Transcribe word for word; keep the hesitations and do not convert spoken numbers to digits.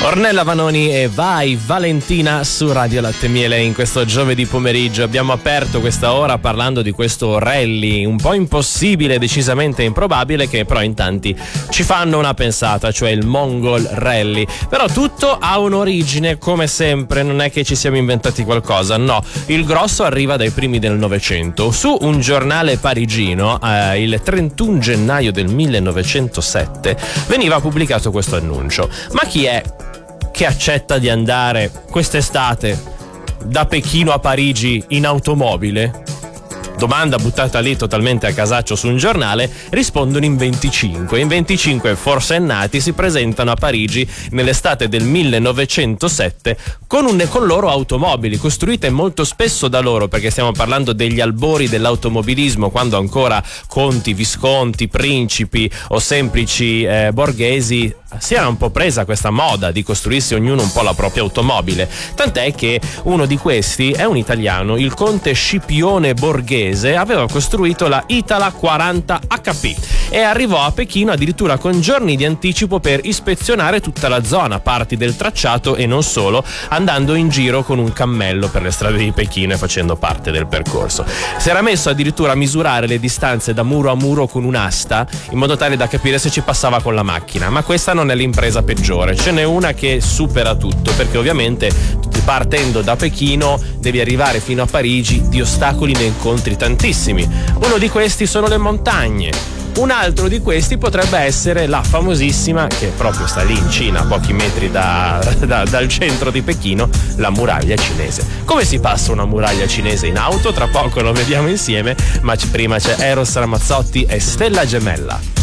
Ornella Vanoni e Vai Valentina su Radio Latte Miele. In questo giovedì pomeriggio abbiamo aperto questa ora parlando di questo rally un po' impossibile, decisamente improbabile, che però in tanti ci fanno una pensata, cioè il Mongol Rally. Però tutto ha un'origine, come sempre, non è che ci siamo inventati qualcosa, no, il grosso arriva dai primi del Novecento. Su un giornale parigino, eh, il trentuno gennaio del millenovecentosette, veniva pubblicato questo annuncio. Ma chi è che accetta di andare quest'estate da Pechino a Parigi in automobile? Domanda buttata lì totalmente a casaccio su un giornale. Rispondono in venticinque. In venticinque forsennati si presentano a Parigi nell'estate del millenovecentosette con, un, con loro automobili costruite molto spesso da loro, perché stiamo parlando degli albori dell'automobilismo, quando ancora conti, visconti, principi o semplici eh, borghesi si era un po' presa questa moda di costruirsi ognuno un po' la propria automobile. Tant'è che uno di questi è un italiano, il conte Scipione Borghese, aveva costruito la Itala quaranta acca pi e arrivò a Pechino addirittura con giorni di anticipo per ispezionare tutta la zona, parti del tracciato e non solo, andando in giro con un cammello per le strade di Pechino e facendo parte del percorso. Si era messo addirittura a misurare le distanze da muro a muro con un'asta, in modo tale da capire se ci passava con la macchina. Ma questa non è l'impresa peggiore, ce n'è una che supera tutto, perché ovviamente partendo da Pechino devi arrivare fino a Parigi, di ostacoli ne incontri tantissimi. Uno di questi sono le montagne. Un altro di questi potrebbe essere la famosissima, che proprio sta lì in Cina, a pochi metri da, da, dal centro di Pechino, la muraglia cinese. Come si passa una muraglia cinese in auto? Tra poco lo vediamo insieme, ma prima c'è Eros Ramazzotti e Stella Gemella.